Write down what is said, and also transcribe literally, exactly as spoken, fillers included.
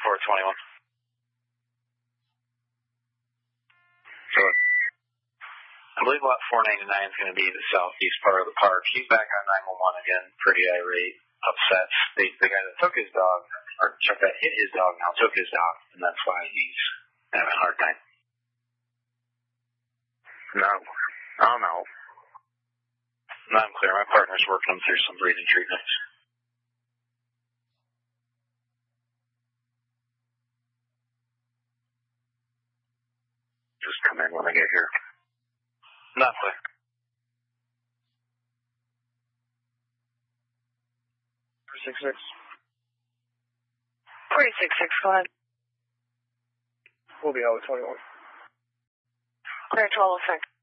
four twenty-one. Sure. I believe lot four ninety-nine is going to be the southeast part of the park. He's back on nine one one again, pretty irate, upset. The, the guy that took his dog, or Chuck that hit his dog now took his dog, and that's why he's having a hard time. No. Oh, no. No, I'm clear. My partner's working him through some breathing treatments. Just come in when I get here. Not clear. six six. forty-six six, go ahead. We'll be out with twenty-one. Clear twelve oh six.